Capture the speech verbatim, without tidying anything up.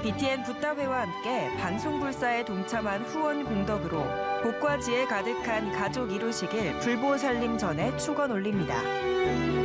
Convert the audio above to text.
비티엔 붓다회와 함께 방송불사에 동참한 후원 공덕으로 복과 지혜 가득한 가족 이루시길 불보살림 전에 축원 올립니다.